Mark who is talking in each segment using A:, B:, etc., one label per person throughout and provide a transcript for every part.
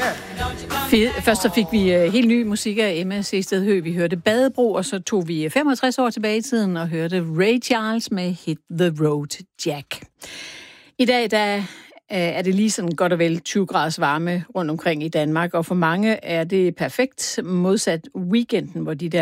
A: Først så fik vi helt ny musik af Emma Sehsted Høegh. Vi hørte Badebro, og så tog vi 65 år tilbage i tiden og hørte Ray Charles med Hit the Road Jack. I dag er det lige sådan godt og vel 20 graders varme rundt omkring i Danmark, og for mange er det perfekt modsat weekenden, hvor de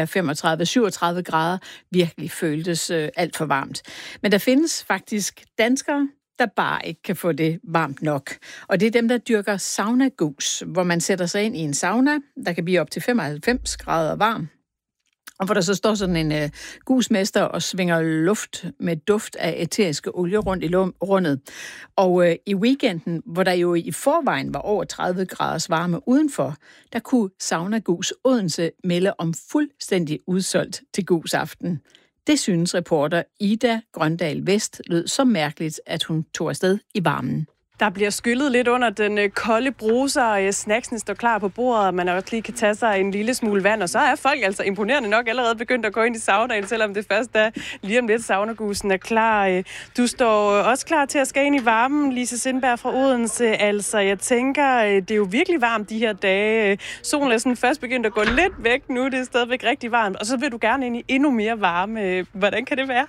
A: der 35-37 grader virkelig føltes alt for varmt. Men der findes faktisk danskere, der bare ikke kan få det varmt nok. Og det er dem, der dyrker sauna-gus, hvor man sætter sig ind i en sauna, der kan blive op til 95 grader varm. Og hvor der så står sådan en gusmester og svinger luft med duft af æteriske olie rundt i rummet. Og i weekenden, hvor der jo i forvejen var over 30 graders varme udenfor, der kunne Sauna Gus Odense melde om fuldstændig udsolgt til gusaften. Det synes reporter Ida Grøndal Vest lød så mærkeligt, at hun tog afsted i varmen.
B: Der bliver skyllet lidt under den kolde bruser, og snacksene står klar på bordet, og man også lige kan tage sig en lille smule vand, og så er folk altså imponerende nok allerede begyndt at gå ind i saunaen, selvom det først er lige om lidt saunagusen er klar. Du står også klar til at skal ind i varmen, Lise Sindberg fra Odense. Altså, jeg tænker, det er jo virkelig varmt de her dage. Solen er sådan først begyndt at gå lidt væk nu, det er stadigvæk rigtig varmt, og så vil du gerne ind i endnu mere varme. Hvordan kan det være?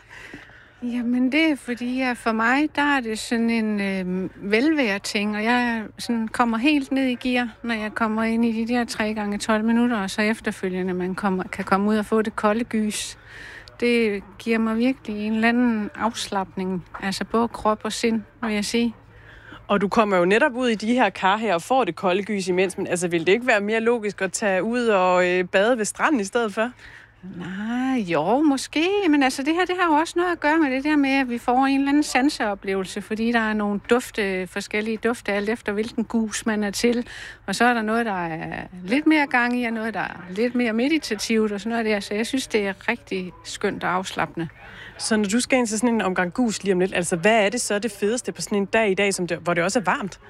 C: Jamen det er fordi, at for mig, der er det sådan en velvære-ting, og jeg sådan kommer helt ned i gear, når jeg kommer ind i de der 3 gange 12 minutter, og så efterfølgende man kan komme ud og få det kolde gys. Det giver mig virkelig en eller anden afslapning, altså både krop og sind, vil jeg sige.
B: Og du kommer jo netop ud i de her kar her og får det kolde gys imens, men altså vil det ikke være mere logisk at tage ud og bade ved stranden i stedet for?
C: Nej, jo, måske. Men altså, det har jo også noget at gøre med det der med, at vi får en eller anden sanseoplevelse, fordi der er nogle forskellige dufte, alt efter hvilken gus man er til. Og så er der noget, der er lidt mere gang i, og noget, der er lidt mere meditativt og sådan noget der. Så jeg synes, det er rigtig skønt og afslappende.
B: Så når du skal ind til sådan en omgang gus lige om lidt, altså hvad er det så det fedeste på sådan en dag i dag, hvor det også er varmt?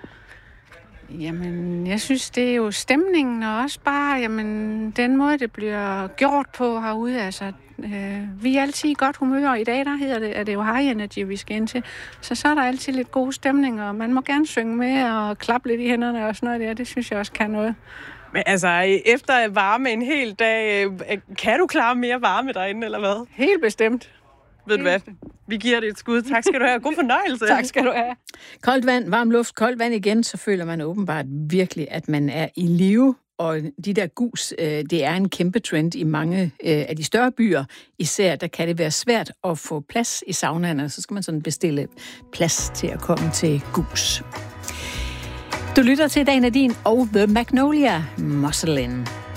C: Jamen, jeg synes, det er jo stemningen, og også bare, jamen, den måde, det bliver gjort på herude. Altså, vi er altid i godt humør, og i dag, er det jo high energy, vi skal ind til. Så er der altid lidt god stemning, og man må gerne synge med og klappe lidt i hænderne og sådan noget der. Det synes jeg også kan noget.
B: Men altså, efter varme en hel dag, kan du klare mere varme derinde, eller hvad?
C: Helt bestemt.
B: Ved du hvad? Vi giver det et skud. Tak skal du have. God fornøjelse.
C: Tak skal du have.
A: Koldt vand, varm luft, koldt vand igen, så føler man åbenbart virkelig, at man er i live. Og de der gus, det er en kæmpe trend i mange af de større byer. Især der kan det være svært at få plads i saunaerne, så skal man sådan bestille plads til at komme til gus. Du lytter til Dagen af din og The Magnolia Muscle In.